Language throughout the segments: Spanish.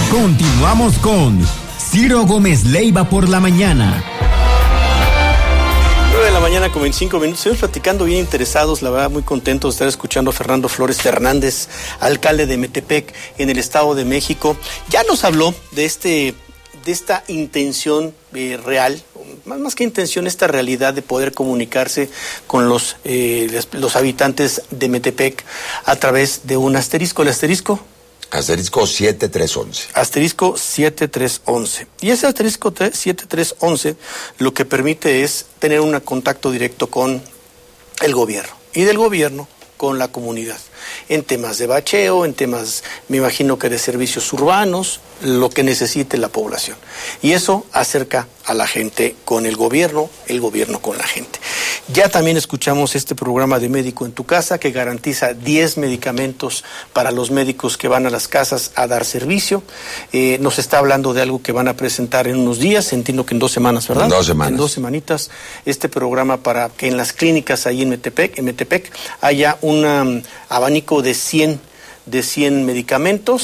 Continuamos con Ciro Gómez Leiva por la mañana. 9 de la mañana con 25 minutos. Estamos platicando bien interesados, la verdad muy contentos de estar escuchando a Fernando Flores Fernández, alcalde de Metepec en el Estado de México. Ya nos habló de esta intención real, más que intención, esta realidad de poder comunicarse con los habitantes de Metepec a través de un asterisco. ¿El asterisco? Asterisco 7311. Asterisco 7311. Y ese asterisco 7311 lo que permite es tener un contacto directo con el gobierno y del gobierno con la comunidad, en temas de bacheo, en temas, me imagino que de servicios urbanos, lo que necesite la población. Y eso acerca a la gente con el gobierno con la gente. Ya también escuchamos este programa de Médico en tu Casa, que garantiza 10 medicamentos para los médicos que van a las casas a dar servicio. Nos está hablando de algo que van a presentar en unos días, entiendo que en 2 semanas, ¿verdad? En 2 semanas. En 2 semanitas, este programa para que en las clínicas ahí en Metepec haya un abanico de 100 medicamentos.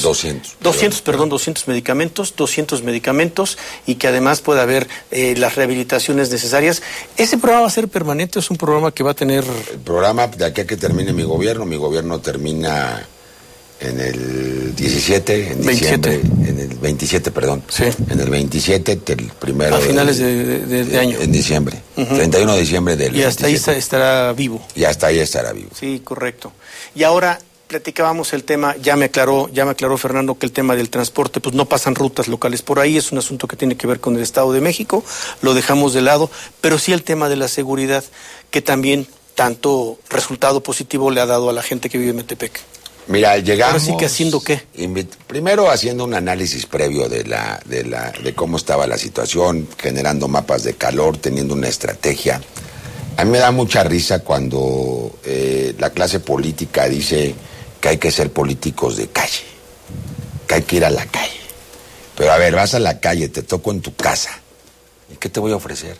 200 medicamentos, y que además pueda haber las rehabilitaciones necesarias. ¿Ese programa va a ser permanente o es un programa que va a tener...? El programa, de aquí a que termine mi gobierno termina en el 17, en diciembre, en el 27, perdón. Sí. En el 27, el primero... A finales de año. En diciembre, 31 de diciembre del 27. Y hasta ahí estará vivo. Y hasta ahí estará vivo. Sí, correcto. Y ahora... platicábamos el tema, ya me aclaró Fernando que el tema del transporte, pues no pasan rutas locales por ahí, es un asunto que tiene que ver con el Estado de México, lo dejamos de lado, pero sí el tema de la seguridad, que también tanto resultado positivo le ha dado a la gente que vive en Metepec. Mira, llegamos... Ahora sí que ¿haciendo qué? Primero haciendo un análisis previo de cómo estaba la situación, generando mapas de calor, teniendo una estrategia. A mí me da mucha risa cuando la clase política dice que hay que ser políticos de calle, que hay que ir a la calle. Pero a ver, vas a la calle, te toco en tu casa, ¿y qué te voy a ofrecer?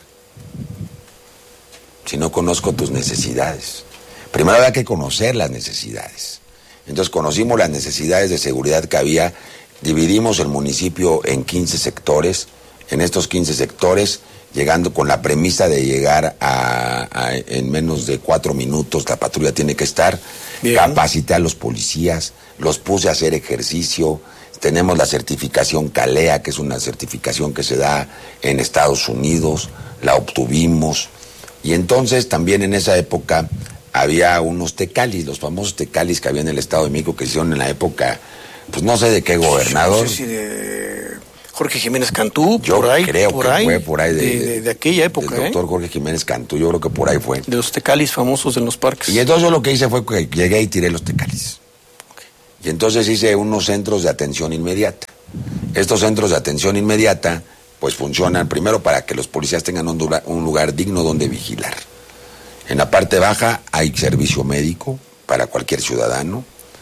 Si no conozco tus necesidades. Primero hay que conocer las necesidades. Entonces conocimos las necesidades de seguridad que había, dividimos el municipio en 15 sectores, en estos 15 sectores, llegando con la premisa de llegar en menos de 4 minutos, la patrulla tiene que estar. Bien. Capacité a los policías, los puse a hacer ejercicio. Tenemos la certificación CALEA, que es una certificación que se da en Estados Unidos, la obtuvimos. Y entonces también en esa época había unos tecalis, los famosos tecalis que había en el Estado de México, que se hicieron en la época, pues no sé de qué gobernador. No sé si de Jorge Jiménez Cantú, yo por ahí. Creo por que ahí, fue por ahí de aquella época. Del doctor Jorge Jiménez Cantú, yo creo que por ahí fue. De los tecalis famosos en los parques. Y entonces yo lo que hice fue que llegué y tiré los tecalis. Okay. Y entonces hice unos centros de atención inmediata. Estos centros de atención inmediata, pues funcionan primero para que los policías tengan un lugar digno donde vigilar. En la parte baja hay servicio médico para cualquier ciudadano.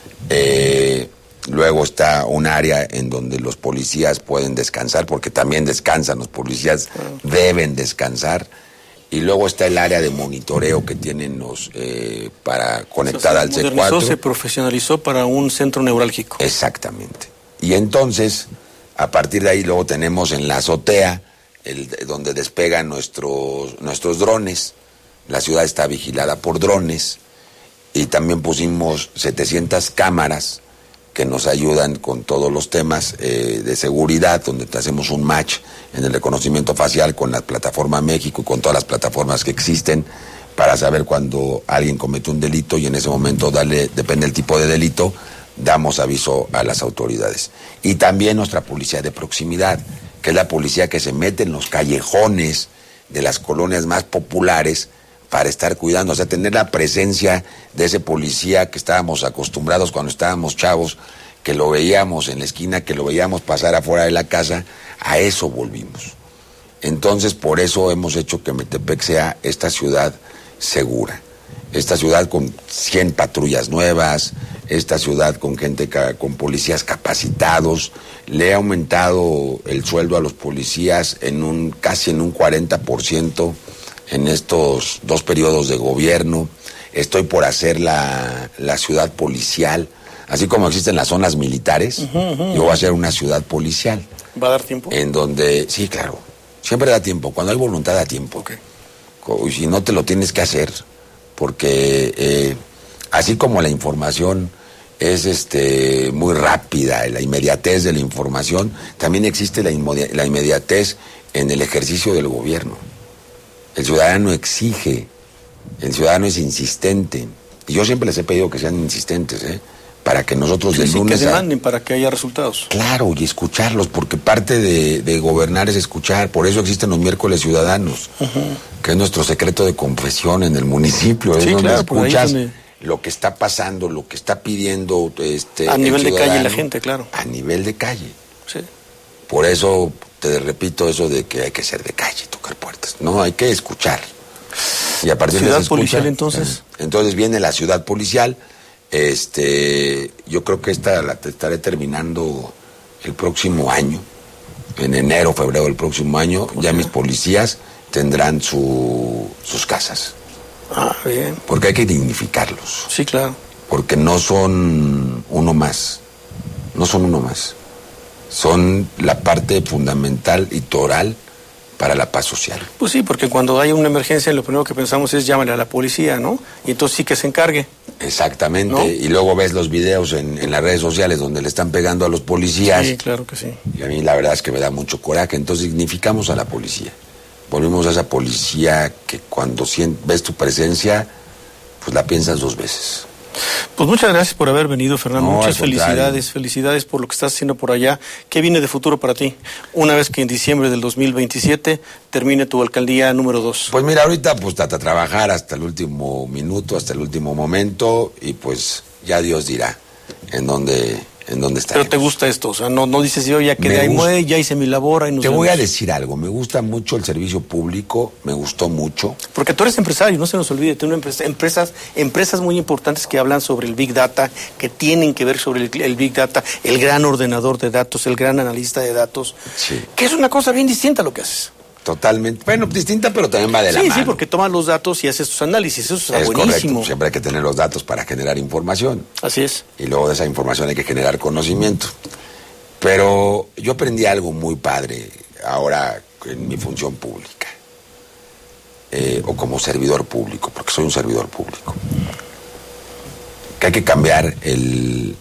Luego está un área en donde los policías pueden descansar, porque también descansan, los policías deben descansar. Y luego está el área de monitoreo que tienen para conectar al C4. Se profesionalizó para un centro neurálgico. Exactamente. Y entonces, a partir de ahí luego tenemos en la azotea, donde despegan nuestros drones. La ciudad está vigilada por drones. Y también pusimos 700 cámaras que nos ayudan con todos los temas de seguridad, donde hacemos un match en el reconocimiento facial con la plataforma México y con todas las plataformas que existen para saber cuando alguien comete un delito y en ese momento depende del tipo de delito, damos aviso a las autoridades. Y también nuestra policía de proximidad, que es la policía que se mete en los callejones de las colonias más populares para estar cuidando, o sea, tener la presencia de ese policía que estábamos acostumbrados cuando estábamos chavos, que lo veíamos en la esquina, que lo veíamos pasar afuera de la casa, a eso volvimos. Entonces, por eso hemos hecho que Metepec sea esta ciudad segura, esta ciudad con 100 patrullas nuevas, esta ciudad con gente, con policías capacitados. Le he aumentado el sueldo a los policías casi en un 40%, en estos 2 periodos de gobierno. Estoy por hacer la ciudad policial, Así como existen las zonas militares, yo voy a hacer una ciudad policial. ¿Va a dar tiempo? En donde, sí, claro, siempre da tiempo. Cuando hay voluntad da tiempo. Okay. Si no te lo tienes que hacer, porque así como la información es muy rápida, la inmediatez de la información, también existe la inmediatez en el ejercicio del gobierno. El ciudadano exige, el ciudadano es insistente. Y yo siempre les he pedido que sean insistentes, para que nosotros del lunes... que demanden para que haya resultados. Claro, y escucharlos, porque parte de gobernar es escuchar. Por eso existen los miércoles ciudadanos, que es nuestro secreto de confesión en el municipio. Es donde escuchas lo que está pasando, lo que está pidiendo a nivel de calle la gente, claro. A nivel de calle. Sí. Por eso te repito eso de que hay que ser de calle, tocar puertas. No, hay que escuchar. Y a partir ¿Ciudad de esa policial entonces? Entonces viene la ciudad policial. Yo creo que esta la estaré terminando el próximo año, en enero, febrero del próximo año. Okay. Ya mis policías tendrán sus casas. Ah, bien. Porque hay que dignificarlos. Sí, claro. Porque no son uno más. No son uno más. Son la parte fundamental y toral para la paz social. Pues sí, porque cuando hay una emergencia lo primero que pensamos es llámale a la policía, ¿no? Y entonces sí que se encargue. Exactamente, ¿no? Y luego ves los videos en las redes sociales donde le están pegando a los policías. Sí, claro que sí. Y a mí la verdad es que me da mucho coraje. Entonces dignificamos a la policía. Volvimos a esa policía que cuando ves tu presencia, pues la piensas 2 veces. Pues muchas gracias por haber venido, Fernando. No, muchas felicidades por lo que estás haciendo por allá. ¿Qué viene de futuro para ti? Una vez que en diciembre del 2027 termine tu alcaldía número 2. Pues mira, ahorita pues hasta trabajar hasta el último minuto, hasta el último momento, y pues ya Dios dirá en dónde estaremos. Pero te gusta esto, o sea, no dices yo ya quedé ahí, ya hice mi labor, ahí nos Te vemos. voy a decir algo, me gusta mucho el servicio público, me gustó mucho. Porque tú eres empresario, no se nos olvide, tú empresas muy importantes que hablan sobre el Big Data, que tienen que ver sobre el Big Data, el gran ordenador de datos, el gran analista de datos, sí. Que es una cosa bien distinta a lo que haces. Totalmente, bueno, distinta, pero también va de la mano. Sí, porque tomas los datos y haces tus análisis, eso está buenísimo. Correcto, siempre hay que tener los datos para generar información. Así es. Y luego de esa información hay que generar conocimiento. Pero yo aprendí algo muy padre ahora en mi función pública, o como servidor público, porque soy un servidor público, que hay que cambiar el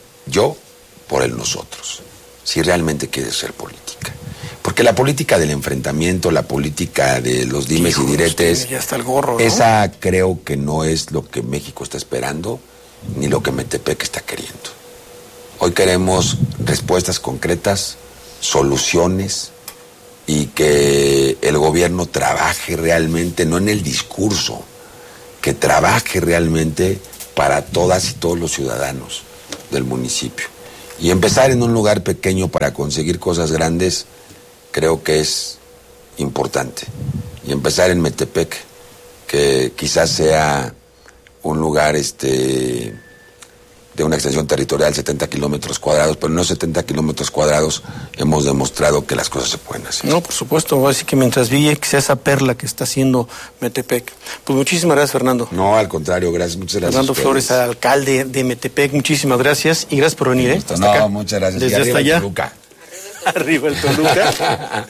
yo por el nosotros, si realmente quieres ser política. Porque la política del enfrentamiento, la política de los dimes y diretes, ya está el gorro, ¿no? Esa creo que no es lo que México está esperando, ni lo que Metepec está queriendo. Hoy queremos respuestas concretas, soluciones, y que el gobierno trabaje realmente, no en el discurso, que trabaje realmente para todas y todos los ciudadanos del municipio. Y empezar en un lugar pequeño para conseguir cosas grandes, creo que es importante. Y empezar en Metepec, que quizás sea un lugar de una extensión territorial 70 kilómetros cuadrados, pero en los 70 kilómetros cuadrados hemos demostrado que las cosas se pueden hacer. No, por supuesto, así que mientras brille, que sea esa perla que está haciendo Metepec. Pues muchísimas gracias, Fernando. No, al contrario, gracias, muchas gracias. Fernando Flores, alcalde de Metepec, muchísimas gracias y gracias por venir. Hasta acá. Muchas gracias. Desde hasta allá. Toluca. Arriba el Toluca.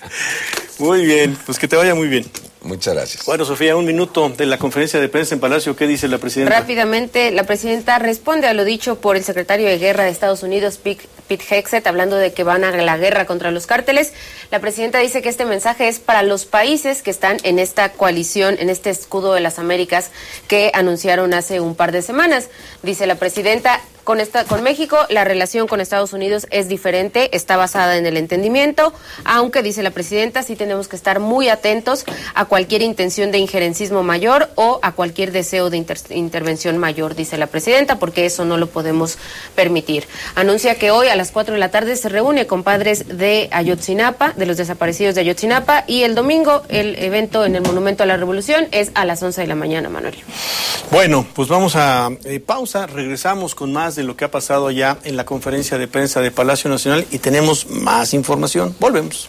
Muy bien, pues que te vaya muy bien. Muchas gracias. Bueno, Sofía, 1 minuto de la conferencia de prensa en Palacio. ¿Qué dice la presidenta? Rápidamente, la presidenta responde a lo dicho por el secretario de Guerra de Estados Unidos, Pete Hegseth, hablando de que van a la guerra contra los cárteles. La presidenta dice que este mensaje es para los países que están en esta coalición, en este escudo de las Américas que anunciaron hace un par de semanas. Dice la presidenta, con México la relación con Estados Unidos es diferente, está basada en el entendimiento, aunque, dice la presidenta, sí tenemos que estar muy atentos a cualquier intención de injerencismo mayor o a cualquier deseo de intervención mayor, dice la presidenta, porque eso no lo podemos permitir. Anuncia que hoy a las 4 de la tarde se reúne con padres de Ayotzinapa, de los desaparecidos de Ayotzinapa, y el domingo el evento en el Monumento a la Revolución es a las 11 de la mañana, Manuel. Bueno, pues vamos a pausa, regresamos con más de lo que ha pasado allá en la conferencia de prensa de Palacio Nacional y tenemos más información. Volvemos.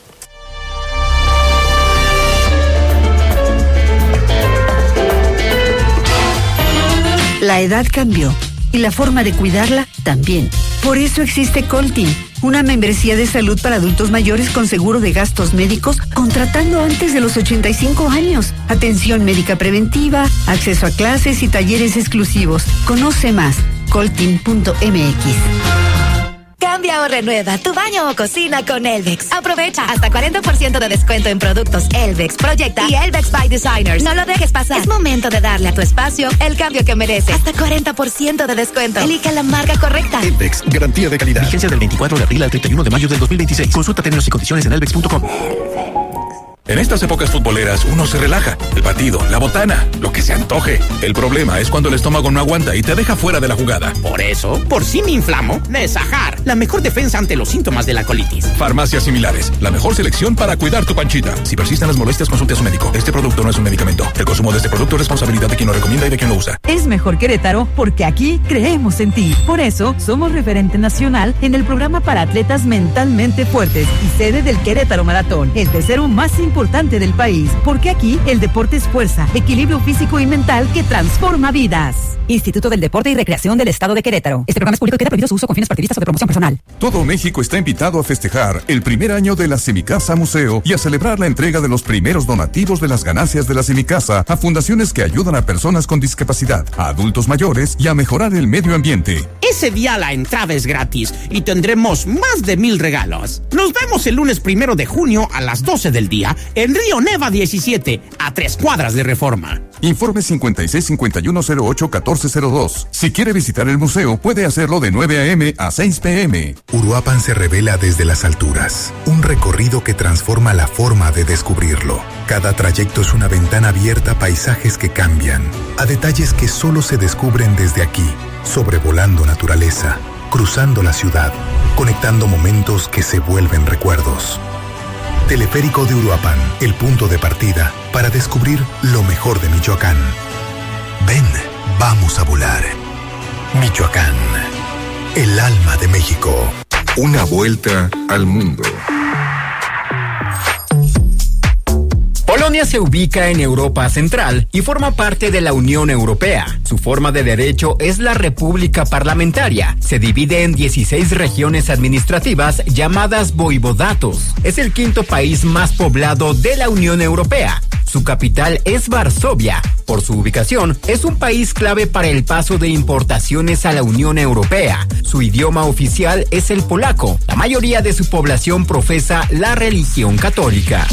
La edad cambió, y la forma de cuidarla también. Por eso existe Coltin, una membresía de salud para adultos mayores con seguro de gastos médicos contratando antes de los 85 años. Atención médica preventiva, acceso a clases y talleres exclusivos. Conoce más, coltin.mx. Cambia o renueva tu baño o cocina con Elvex. Aprovecha hasta 40% de descuento en productos Elvex, Proyecta y Elvex by Designers. No lo dejes pasar. Es momento de darle a tu espacio el cambio que merece. Hasta 40% de descuento. Elige la marca correcta. Elvex, garantía de calidad. Vigencia del 24 de abril al 31 de mayo del 2026. Consulta términos y condiciones en elvex.com. En estas épocas futboleras uno se relaja. El partido, la botana, lo que se antoje. El problema es cuando el estómago no aguanta y te deja fuera de la jugada. Por eso, por si me inflamo, Nesajar, la mejor defensa ante los síntomas de la colitis. Farmacias similares, la mejor selección para cuidar tu panchita. Si persisten las molestias, consulte a su médico. Este producto no es un medicamento. El consumo de este producto es responsabilidad de quien lo recomienda y de quien lo usa. Es mejor Querétaro porque aquí creemos en ti. Por eso, somos referente nacional en el programa para atletas mentalmente fuertes y sede del Querétaro Maratón, el tercero más importante del país, porque aquí el deporte es fuerza, equilibrio físico y mental que transforma vidas. Instituto del Deporte y Recreación del Estado de Querétaro. Este programa es público y queda prohibido su uso con fines partidistas o de promoción personal. Todo México está invitado a festejar el primer año de la Semicasa Museo y a celebrar la entrega de los primeros donativos de las ganancias de la Semicasa a fundaciones que ayudan a personas con discapacidad, a adultos mayores y a mejorar el medio ambiente. Ese día la entrada es gratis y tendremos más de 1,000 regalos. Nos vemos el lunes 1 de junio a las 12 del día en Río Neva 17, a 3 cuadras de Reforma. Informe 5651081402. Si quiere visitar el museo, puede hacerlo de 9 a.m. a 6 p.m. Uruapan se revela desde las alturas. Un recorrido que transforma la forma de descubrirlo. Cada trayecto es una ventana abierta a paisajes que cambian, a detalles que solo se descubren desde aquí, sobrevolando naturaleza, cruzando la ciudad, conectando momentos que se vuelven recuerdos. Teleférico de Uruapan, el punto de partida para descubrir lo mejor de Michoacán. Ven, vamos a volar. Michoacán, el alma de México. Una vuelta al mundo. Polonia se ubica en Europa Central y forma parte de la Unión Europea. Su forma de derecho es la República Parlamentaria. Se divide en 16 regiones administrativas llamadas voivodatos. Es el quinto país más poblado de la Unión Europea. Su capital es Varsovia. Por su ubicación, es un país clave para el paso de importaciones a la Unión Europea. Su idioma oficial es el polaco. La mayoría de su población profesa la religión católica.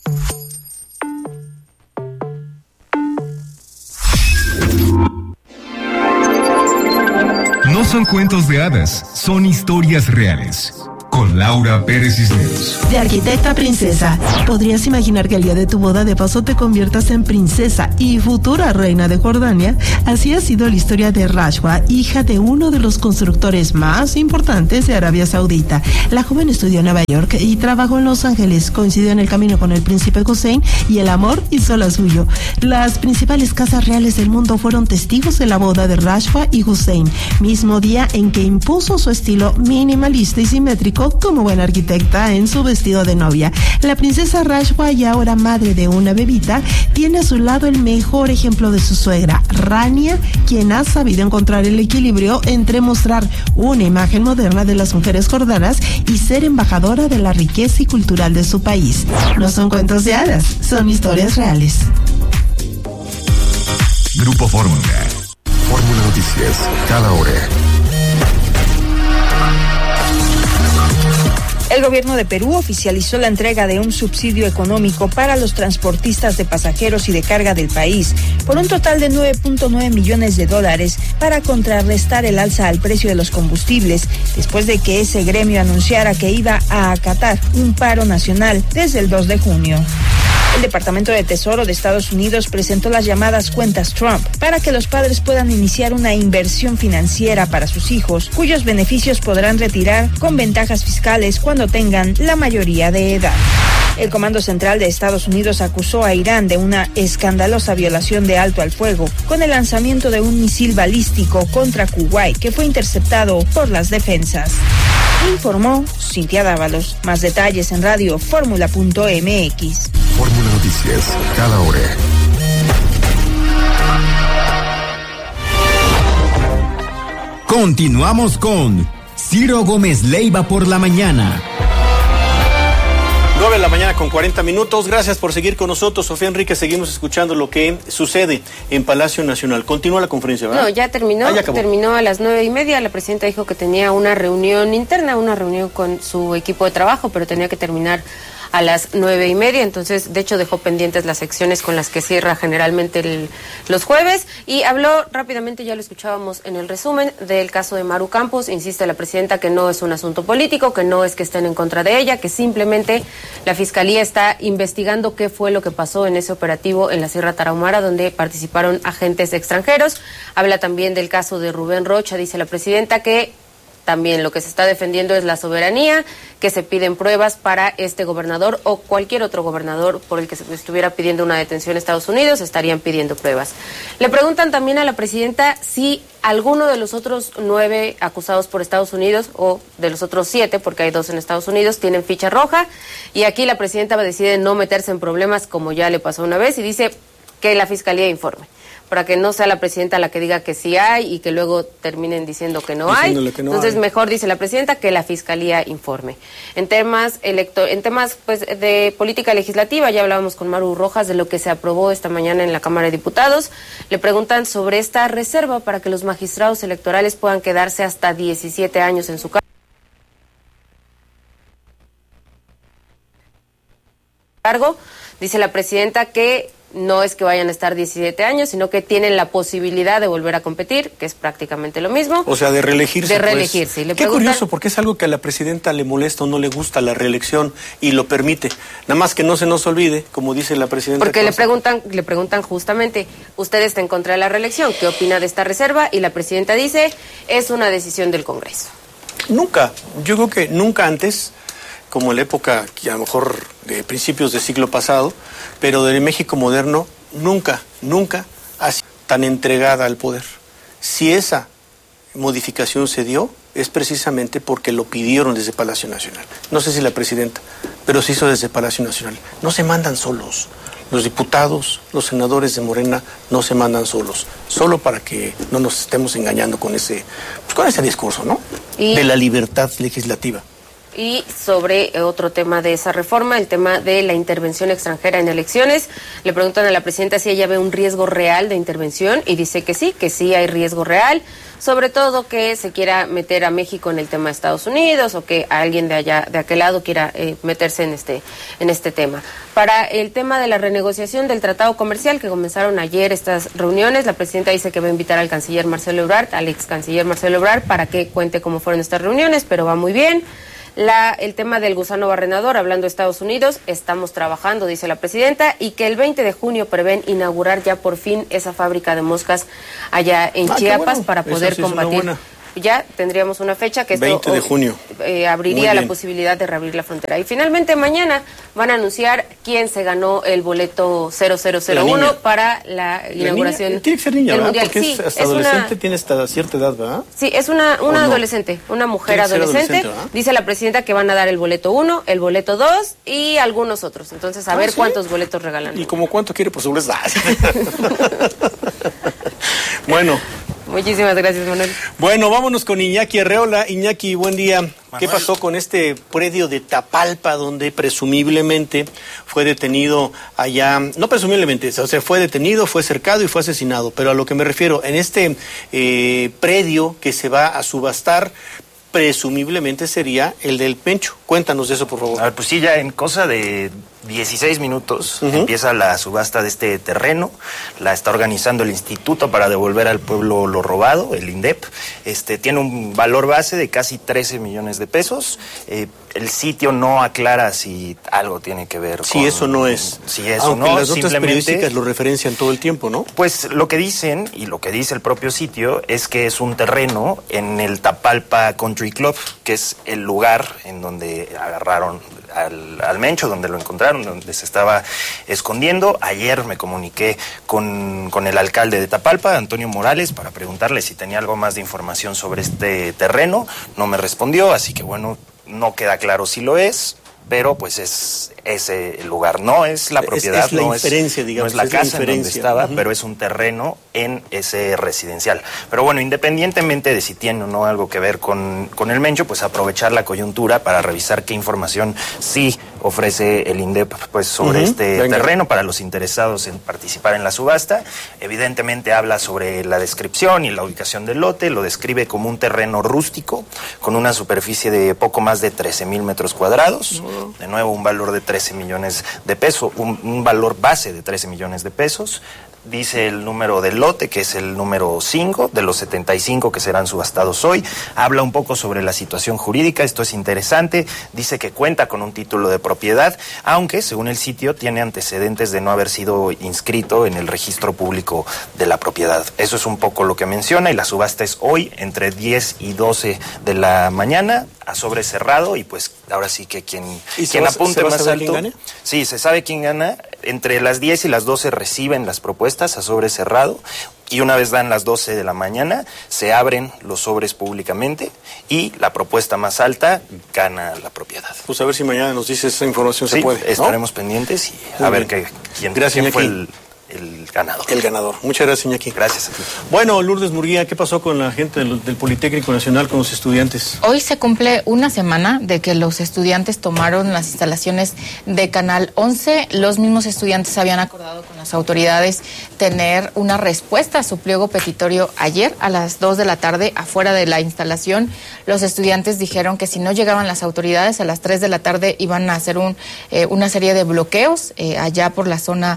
No son cuentos de hadas, son historias reales. Con Laura Pérez Cisneros. De arquitecta a princesa. ¿Podrías imaginar que el día de tu boda de paso te conviertas en princesa y futura reina de Jordania? Así ha sido la historia de Rashwa, hija de uno de los constructores más importantes de Arabia Saudita. La joven estudió en Nueva York y trabajó en Los Ángeles. Coincidió en el camino con el príncipe Hussein y el amor hizo lo suyo. Las principales casas reales del mundo fueron testigos de la boda de Rashwa y Hussein, mismo día en que impuso su estilo minimalista y simétrico como buena arquitecta en su vestido de novia. La princesa Rashwa, y ahora madre de una bebita, tiene a su lado el mejor ejemplo de su suegra, Rania, quien ha sabido encontrar el equilibrio entre mostrar una imagen moderna de las mujeres jordanas y ser embajadora de la riqueza y cultural de su país. No son cuentos de hadas, son historias reales. Grupo Fórmula. Fórmula Noticias, cada hora. El gobierno de Perú oficializó la entrega de un subsidio económico para los transportistas de pasajeros y de carga del país por un total de $9.9 millones para contrarrestar el alza al precio de los combustibles, después de que ese gremio anunciara que iba a acatar un paro nacional desde el 2 de junio. El Departamento de Tesoro de Estados Unidos presentó las llamadas cuentas Trump para que los padres puedan iniciar una inversión financiera para sus hijos, cuyos beneficios podrán retirar con ventajas fiscales cuando tengan la mayoría de edad. El Comando Central de Estados Unidos acusó a Irán de una escandalosa violación de alto al fuego con el lanzamiento de un misil balístico contra Kuwait que fue interceptado por las defensas. Informó Cintia Dávalos. Más detalles en radioformula.mx. Fórmula Noticias, cada hora. Continuamos con Ciro Gómez Leiva por la mañana. 9 de la mañana con 40 minutos. Gracias por seguir con nosotros, Sofía Enrique. Seguimos escuchando lo que sucede en Palacio Nacional. Continúa la conferencia, ¿verdad? No, ya terminó. Ya acabó. Terminó a las 9:30. La presidenta dijo que tenía una reunión interna, una reunión con su equipo de trabajo, pero tenía que terminar a las 9:30. Entonces, de hecho, dejó pendientes las secciones con las que cierra generalmente los jueves. Y habló rápidamente, ya lo escuchábamos en el resumen, del caso de Maru Campos. Insiste la presidenta que no es un asunto político, que no es que estén en contra de ella, que simplemente la Fiscalía está investigando qué fue lo que pasó en ese operativo en la Sierra Tarahumara, donde participaron agentes extranjeros. Habla también del caso de Rubén Rocha. Dice la presidenta que también lo que se está defendiendo es la soberanía, que se piden pruebas para este gobernador o cualquier otro gobernador por el que se estuviera pidiendo una detención en Estados Unidos, estarían pidiendo pruebas. Le preguntan también a la presidenta si alguno de los otros 9 acusados por Estados Unidos, o de los otros 7, porque hay 2 en Estados Unidos, tienen ficha roja, y aquí la presidenta decide no meterse en problemas como ya le pasó una vez y dice que la Fiscalía informe, para que no sea la presidenta la que diga que sí hay y que luego terminen diciendo que no hay. Entonces, mejor, dice la presidenta, que la Fiscalía informe. En temas pues de política legislativa, ya hablábamos con Maru Rojas de lo que se aprobó esta mañana en la Cámara de Diputados. Le preguntan sobre esta reserva para que los magistrados electorales puedan quedarse hasta 17 años en su cargo. Dice la presidenta que no es que vayan a estar 17 años, sino que tienen la posibilidad de volver a competir, que es prácticamente lo mismo. O sea, de reelegirse. De reelegirse. Pues. Qué curioso, porque es algo que a la presidenta le molesta o no le gusta la reelección y lo permite. Nada más que no se nos olvide, como dice la presidenta. Porque le preguntan justamente, usted está en contra de la reelección, ¿qué opina de esta reserva? Y la presidenta dice, es una decisión del Congreso. Nunca, yo creo que nunca antes, como en la época, que a lo mejor de principios del siglo pasado, pero del México moderno, nunca ha sido tan entregada al poder. Si esa modificación se dio, es precisamente porque lo pidieron desde Palacio Nacional. No sé si la presidenta, pero se hizo desde Palacio Nacional. No se mandan solos. Los diputados, los senadores de Morena no se mandan solos, solo para que no nos estemos engañando con ese discurso, ¿no? De la libertad legislativa. Y sobre otro tema de esa reforma, el tema de la intervención extranjera en elecciones, le preguntan a la presidenta si ella ve un riesgo real de intervención y dice que sí hay riesgo real, sobre todo que se quiera meter a México en el tema de Estados Unidos o que alguien de allá, de aquel lado, quiera meterse en este tema. Para el tema de la renegociación del tratado comercial, que comenzaron ayer estas reuniones, la presidenta dice que va a invitar al canciller Marcelo Ebrard, al ex canciller Marcelo Ebrard, para que cuente cómo fueron estas reuniones, pero va muy bien. El tema del gusano barrenador, hablando de Estados Unidos, estamos trabajando, dice la presidenta, y que el 20 de junio prevén inaugurar ya por fin esa fábrica de moscas allá en Chiapas para poder combatir. Ya tendríamos una fecha que 20 de junio. Abriría la posibilidad de reabrir la frontera. Y finalmente mañana van a anunciar quién se ganó el boleto 0001 para la inauguración. Tiene que ser niña, del ¿verdad? Mundial. Porque sí, hasta adolescente, tiene hasta cierta edad, ¿verdad? Sí, es una adolescente, una mujer adolescente. Dice la presidenta que van a dar el boleto 1, el boleto 2 y algunos otros. Entonces, a ver cuántos boletos regalan. ¿Y como cuánto quiere por seguridad? Bueno. Muchísimas gracias, Manuel. Bueno, vámonos con Iñaki Arreola. Iñaki, buen día. Manuel. ¿Qué pasó con este predio de Tapalpa donde presumiblemente fue detenido allá? No presumiblemente, o sea, fue detenido, fue cercado y fue asesinado. Pero a lo que me refiero, en este predio que se va a subastar, presumiblemente sería el del Pencho. Cuéntanos de eso, por favor. A ver, pues sí, ya en cosa de 16 minutos empieza la subasta de este terreno. La está organizando el instituto para devolver al pueblo lo robado, el INDEP. Tiene un valor base de casi 13 millones de pesos. El sitio no aclara si algo tiene que ver si eso no es. Si eso aunque no, las notas periodísticas lo referencian todo el tiempo, ¿no? Pues lo que dicen, y lo que dice el propio sitio, es que es un terreno en el Tapalpa Country Club, que es el lugar en donde agarraron al Mencho, donde lo encontraron, donde se estaba escondiendo. Ayer me comuniqué con el alcalde de Tapalpa, Antonio Morales, para preguntarle si tenía algo más de información sobre este terreno. No me respondió, así que bueno, no queda claro si lo es. pero pues es ese el lugar, no es la propiedad, es la inferencia, digamos, no es la casa en donde estaba, pero es un terreno en ese residencial. Pero bueno, independientemente de si tiene o no algo que ver con el Mencho, pues aprovechar la coyuntura para revisar qué información sí ofrece el INDEP pues sobre este terreno para los interesados en participar en la subasta. Evidentemente habla sobre la descripción y la ubicación del lote, lo describe como un terreno rústico con una superficie de poco más de 13,000 metros cuadrados, de nuevo un valor de 13 millones de pesos, un valor base de 13 millones de pesos. Dice el número del lote, que es el número 5 de los 75 que serán subastados hoy. Habla un poco sobre la situación jurídica, esto es interesante. Dice que cuenta con un título de propiedad, aunque, según el sitio, tiene antecedentes de no haber sido inscrito en el registro público de la propiedad. Eso es un poco lo que menciona, y la subasta es hoy, entre 10 y 12 de la mañana, a sobre cerrado, y pues ahora sí que quien apunte más alto. Sí, se sabe quién gana. Entre las 10 y las 12 reciben las propuestas a sobre cerrado, y una vez dan las 12 de la mañana, se abren los sobres públicamente y la propuesta más alta gana la propiedad. Pues a ver si mañana nos dice esa información, sí, se puede, ¿no? Estaremos pendientes y a ver quién fue el ganador. El ganador. Muchas gracias, Iñaki. Gracias a ti. Bueno, Lourdes Murguía, ¿qué pasó con la gente del Politécnico Nacional, con los estudiantes? Hoy se cumple una semana de que los estudiantes tomaron las instalaciones de Canal 11. Los mismos estudiantes habían acordado con las autoridades tener una respuesta a su pliego petitorio ayer a las 2 de la tarde afuera de la instalación. Los estudiantes dijeron que si no llegaban las autoridades a las 3 de la tarde iban a hacer una serie de bloqueos allá por la zona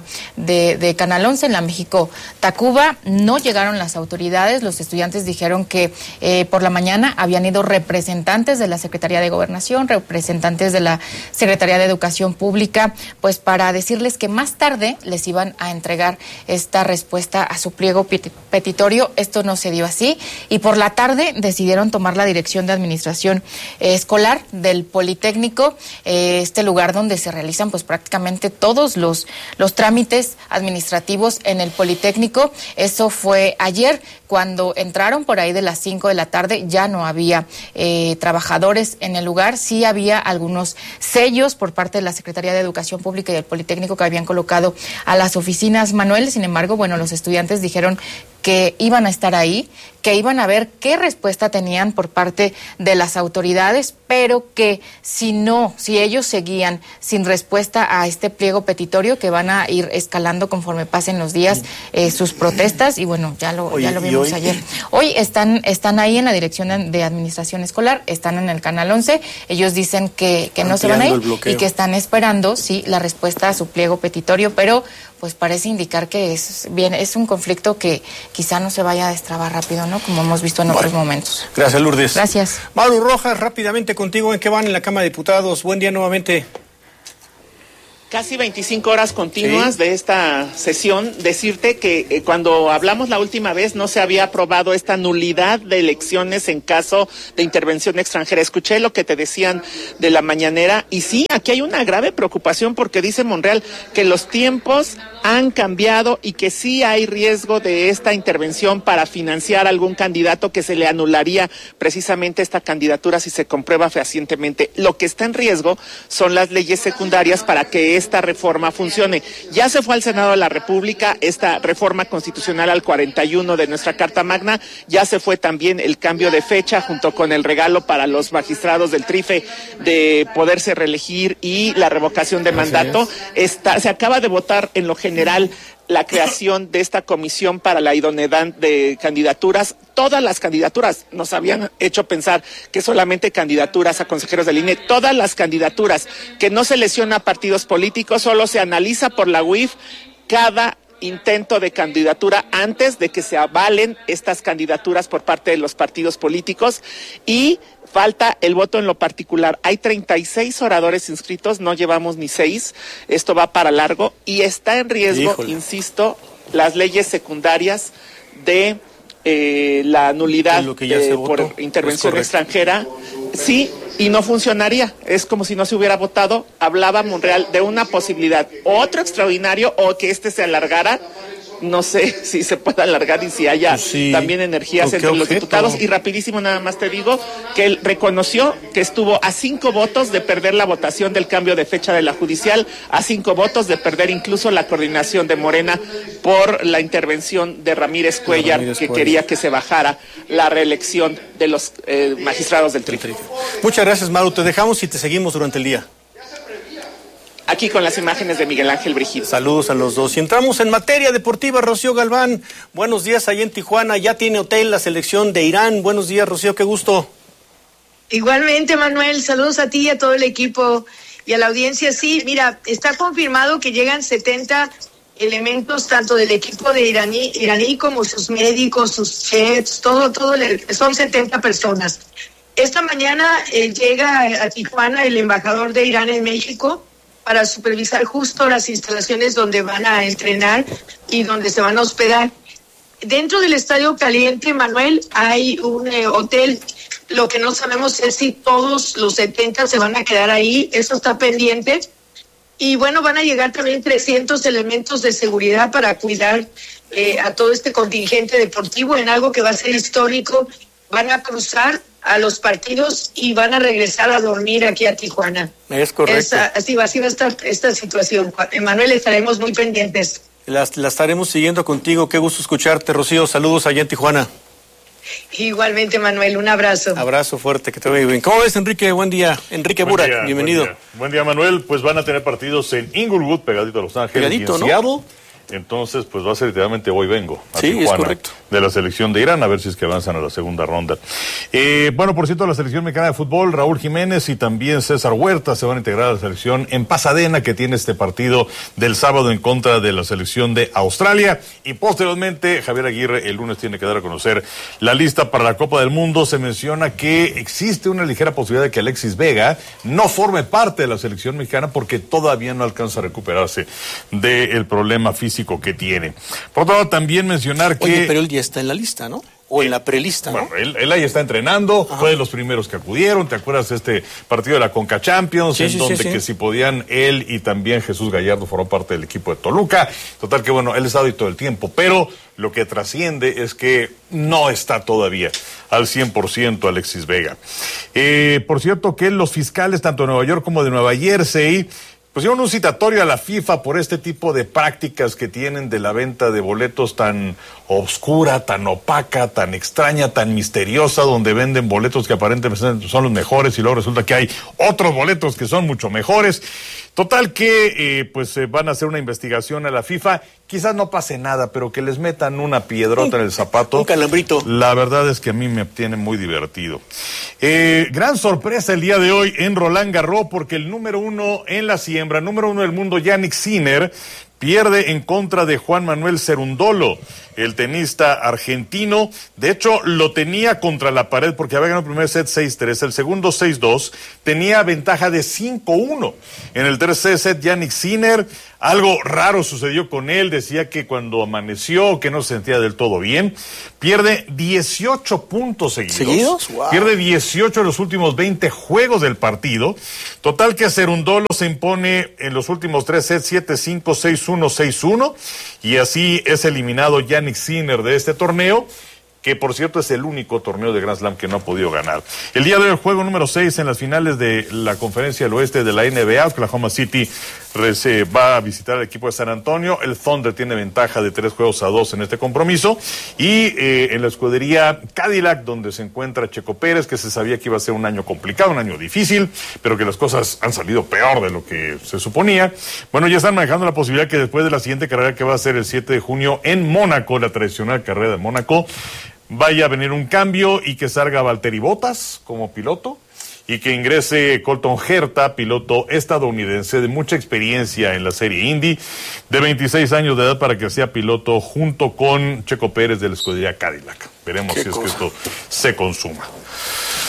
de Canal 11, en la México-Tacuba. No llegaron las autoridades. Los estudiantes dijeron que por la mañana habían ido representantes de la Secretaría de Gobernación, representantes de la Secretaría de Educación Pública, pues para decirles que más tarde les iban a entregar esta respuesta a su pliego petitorio. Esto no se dio así, y por la tarde decidieron tomar la dirección de administración escolar del Politécnico, este lugar donde se realizan pues prácticamente todos los trámites administrativos en el Politécnico. Eso fue ayer. Cuando entraron por ahí de las 5 de la tarde, ya no había trabajadores en el lugar. Sí había algunos sellos por parte de la Secretaría de Educación Pública y del Politécnico que habían colocado a las oficinas, Manuel. Sin embargo, bueno, los estudiantes dijeron que iban a estar ahí, que iban a ver qué respuesta tenían por parte de las autoridades, pero que si ellos seguían sin respuesta a este pliego petitorio, que van a ir escalando conforme pasen los días sus protestas, y bueno, ya lo vimos ayer. Hoy están ahí en la dirección de administración escolar, están en el Canal 11, ellos dicen que no se van a ir y que están esperando, sí, la respuesta a su pliego petitorio, pero pues parece indicar que es un conflicto que quizá no se vaya a destrabar rápido, ¿no? Como hemos visto en otros momentos. Gracias, Lourdes. Gracias. Maru Rojas, rápidamente contigo, ¿en qué van en la Cámara de Diputados? Buen día nuevamente. Casi 25 horas continuas de esta sesión. Decirte que cuando hablamos la última vez no se había aprobado esta nulidad de elecciones en caso de intervención extranjera. Escuché lo que te decían de la mañanera, y sí, aquí hay una grave preocupación porque dice Monreal que los tiempos han cambiado y que sí hay riesgo de esta intervención para financiar a algún candidato, que se le anularía precisamente esta candidatura si se comprueba fehacientemente. Lo que está en riesgo son las leyes secundarias para que esta reforma funcione. Ya se fue al Senado de la República esta reforma constitucional al 41 de nuestra Carta Magna, ya se fue también el cambio de fecha junto con el regalo para los magistrados del TRIFE de poderse reelegir y la revocación de mandato. Se acaba de votar en lo general la creación de esta comisión para la idoneidad de candidaturas. Todas las candidaturas, nos habían hecho pensar que solamente candidaturas a consejeros del INE, todas las candidaturas, que no se lesiona a partidos políticos, solo se analiza por la UIF cada intento de candidatura antes de que se avalen estas candidaturas por parte de los partidos políticos, y falta el voto en lo particular. Hay 36 oradores inscritos, no llevamos ni 6, esto va para largo, y está en riesgo, insisto, las leyes secundarias de la nulidad por intervención extranjera. Sí, y no funcionaría, es como si no se hubiera votado. Hablaba Monreal de una posibilidad, otro extraordinario, o que se alargara. no sé si se puede alargar y si haya también energías entre los diputados. Y rapidísimo nada más te digo que él reconoció que estuvo a 5 votos de perder la votación del cambio de fecha de la judicial, a 5 votos de perder incluso la coordinación de Morena por la intervención de Ramírez Cuellar, que quería que se bajara la reelección de los magistrados del tribunal. Muchas gracias, Maru. Te dejamos y te seguimos durante el día. Aquí con las imágenes de Miguel Ángel Brigido. Saludos a los dos. Y entramos en materia deportiva. Rocío Galván, buenos días allá en Tijuana. Ya tiene hotel la selección de Irán. Buenos días, Rocío, qué gusto. Igualmente, Manuel, saludos a ti y a todo el equipo y a la audiencia. Sí, mira, está confirmado que llegan 70 elementos, tanto del equipo de iraní como sus médicos, sus chefs, todo, son 70 personas. Esta mañana llega a Tijuana el embajador de Irán en México para supervisar justo las instalaciones donde van a entrenar y donde se van a hospedar. Dentro del Estadio Caliente, Manuel, hay un hotel. Lo que no sabemos es si todos los 70 se van a quedar ahí. Eso está pendiente. Y bueno, van a llegar también 300 elementos de seguridad para cuidar a todo este contingente deportivo en algo que va a ser histórico. Van a cruzar a los partidos y van a regresar a dormir aquí a Tijuana. Es correcto. Así va a estar esta situación. Manuel, estaremos muy pendientes. La estaremos siguiendo contigo. Qué gusto escucharte, Rocío. Saludos allá en Tijuana. Igualmente, Manuel, un abrazo. Abrazo fuerte, que te vaya bien. ¿Cómo ves, Enrique? Buen día. Enrique Burak, bienvenido. Buen día, Manuel. Pues van a tener partidos en Inglewood, pegadito a Los Ángeles, pegadito, y en Seattle. Entonces, pues va a ser literalmente hoy vengo a Tijuana, es correcto, de la selección de Irán, a ver si es que avanzan a la segunda ronda. Bueno, por cierto, la selección mexicana de fútbol, Raúl Jiménez y también César Huerta se van a integrar a la selección en Pasadena, que tiene este partido del sábado en contra de la selección de Australia. Y posteriormente, Javier Aguirre el lunes tiene que dar a conocer la lista para la Copa del Mundo. Se menciona que existe una ligera posibilidad de que Alexis Vega no forme parte de la selección mexicana porque todavía no alcanza a recuperarse del problema físico que tiene. Por otro lado, también mencionar que... Oye, pero él ya está en la lista, ¿no? O en la prelista, ¿no? Bueno, él ahí está entrenando, fue de los primeros que acudieron. ¿Te acuerdas de este partido de la Conca Champions? Donde que si podían él y también Jesús Gallardo formó parte del equipo de Toluca. Total que bueno, él está ahí todo el tiempo, pero lo que trasciende es que no está todavía al 100% Alexis Vega. Por cierto que los fiscales tanto de Nueva York como de Nueva Jersey pusieron un citatorio a la FIFA por este tipo de prácticas que tienen de la venta de boletos tan oscura, tan opaca, tan extraña, tan misteriosa, donde venden boletos que aparentemente son los mejores y luego resulta que hay otros boletos que son mucho mejores. Total que van a hacer una investigación a la FIFA. Quizás no pase nada, pero que les metan una piedrota en el zapato. Un calambrito. La verdad es que a mí me tiene muy divertido. Gran sorpresa el día de hoy en Roland Garros, porque el número 1 en la siembra, número 1 del mundo, Jannik Sinner, pierde en contra de Juan Manuel Cerundolo, el tenista argentino. De hecho, lo tenía contra la pared porque había ganado el primer set 6-3, el segundo 6-2, tenía ventaja de 5-1. En el tercer set, Jannik Sinner, algo raro sucedió con él, decía que cuando amaneció, que no se sentía del todo bien, pierde 18 puntos seguidos. Wow. Pierde 18 en los últimos 20 juegos del partido. Total que Cerundolo se impone en los últimos 3 sets 7-5, 6-1, 6-1, y así es eliminado Jannik Sinner de este torneo, que por cierto es el único torneo de Grand Slam que no ha podido ganar. El día de hoy, el juego número 6 en las finales de la Conferencia del Oeste de la NBA, Oklahoma City va a visitar al equipo de San Antonio. El Thunder tiene ventaja de 3-2 en este compromiso. Y en la escudería Cadillac, donde se encuentra Checo Pérez, que se sabía que iba a ser un año complicado, un año difícil, pero que las cosas han salido peor de lo que se suponía. Bueno, ya están manejando la posibilidad que después de la siguiente carrera, que va a ser el 7 de junio en Mónaco, la tradicional carrera de Mónaco, vaya a venir un cambio y que salga Valtteri Bottas como piloto y que ingrese Colton Herta, piloto estadounidense de mucha experiencia en la serie Indy, de 26 años de edad, para que sea piloto junto con Checo Pérez de la escudería Cadillac. Veremos si es que esto se consuma.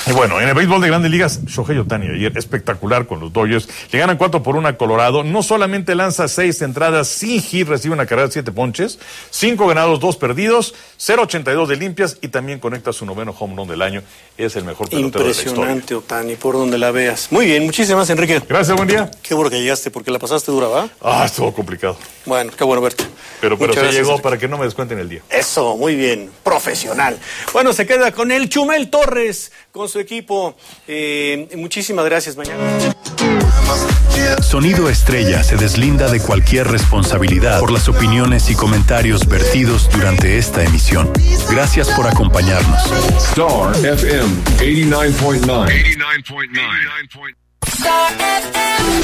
Y bueno, en el béisbol de Grandes Ligas, Shohei Ohtani ayer espectacular con los Dodgers. Le ganan 4-1 a Colorado. No solamente lanza 6 entradas sin hit, recibe una carrera de 7 ponches, 5 ganados, 2 perdidos, 0.82 de limpias y también conecta su 9º home run del año. Es el mejor pelotero de la historia. Impresionante, Ohtani, por donde la veas. Muy bien, muchísimas, Enrique. Gracias, buen día. Qué bueno que llegaste, porque la pasaste dura, ¿va? Estuvo complicado. Bueno, qué bueno verte. Pero se llegó, Enrique, para que no me descuenten el día. Eso, muy bien, profesional. Bueno, se queda con el Chumel Torres, con su equipo. Muchísimas gracias, mañana. Sonido Estrella se deslinda de cualquier responsabilidad por las opiniones y comentarios vertidos durante esta emisión. Gracias por acompañarnos. Star FM 89.9. Star FM.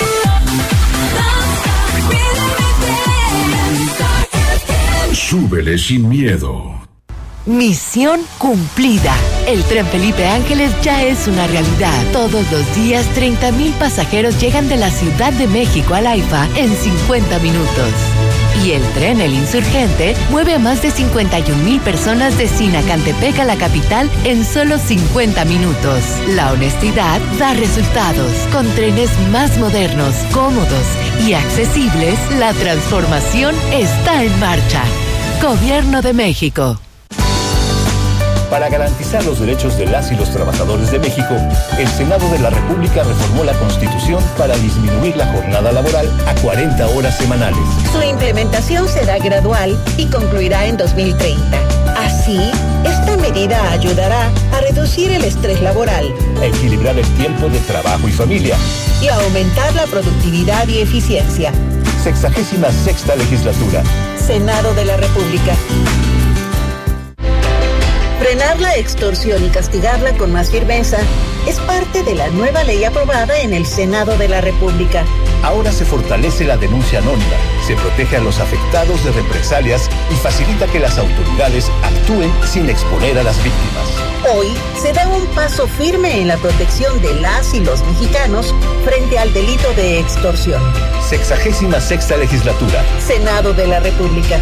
Súbele sin miedo. Misión cumplida. El Tren Felipe Ángeles ya es una realidad. Todos los días 30,000 pasajeros llegan de la Ciudad de México al AIFA en 50 minutos. Y el tren El Insurgente mueve a más de 51,000 personas de Sinacantepec a la capital en solo 50 minutos. La honestidad da resultados. Con trenes más modernos, cómodos y accesibles, la transformación está en marcha. Gobierno de México. Para garantizar los derechos de las y los trabajadores de México, el Senado de la República reformó la Constitución para disminuir la jornada laboral a 40 horas semanales. Su implementación será gradual y concluirá en 2030. Así, esta medida ayudará a reducir el estrés laboral, a equilibrar el tiempo de trabajo y familia y a aumentar la productividad y eficiencia. 66ª Legislatura. Senado de la República. Frenar la extorsión y castigarla con más firmeza es parte de la nueva ley aprobada en el Senado de la República. Ahora se fortalece la denuncia anónima, se protege a los afectados de represalias y facilita que las autoridades actúen sin exponer a las víctimas. Hoy se da un paso firme en la protección de las y los mexicanos frente al delito de extorsión. 66ª Legislatura. Senado de la República.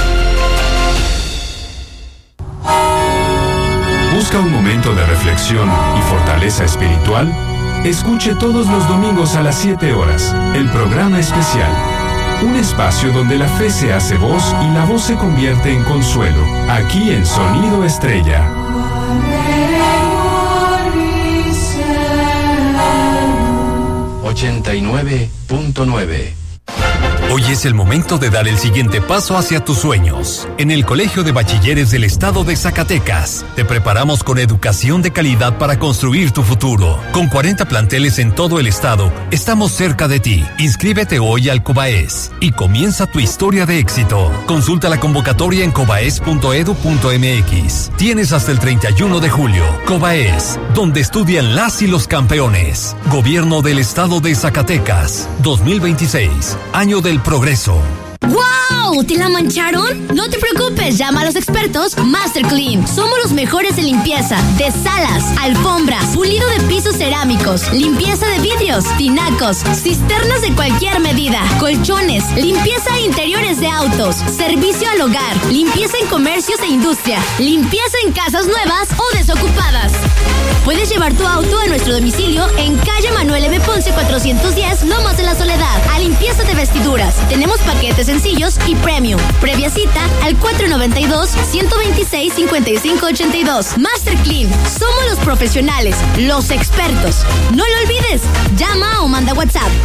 ¿Busca un momento de reflexión y fortaleza espiritual? Escuche todos los domingos a las 7 horas el programa especial. Un espacio donde la fe se hace voz y la voz se convierte en consuelo. Aquí en Sonido Estrella. 89.9. Hoy es el momento de dar el siguiente paso hacia tus sueños. En el Colegio de Bachilleres del Estado de Zacatecas, te preparamos con educación de calidad para construir tu futuro. Con 40 planteles en todo el estado, estamos cerca de ti. Inscríbete hoy al Cobaes y comienza tu historia de éxito. Consulta la convocatoria en cobaes.edu.mx. Tienes hasta el 31 de julio. Cobaes, donde estudian las y los campeones. Gobierno del Estado de Zacatecas, 2026, año del progreso. ¡Wow! ¿Te la mancharon? No te preocupes, llama a los expertos Master Clean. Somos los mejores en limpieza de salas, alfombras, pulido de pisos cerámicos, limpieza de vidrios, tinacos, cisternas de cualquier medida, colchones, limpieza de interiores de autos, servicio al hogar, limpieza en comercios e industria, limpieza en casas nuevas o desocupadas. Puedes llevar tu auto a nuestro domicilio en calle Manuel M. Ponce 410, Lomas de la Soledad, a limpieza de vestiduras. Tenemos paquetes sencillos y premium. Previa cita al 492-126-5582. Master Clean. Somos los profesionales, los expertos. No lo olvides. Llama o manda WhatsApp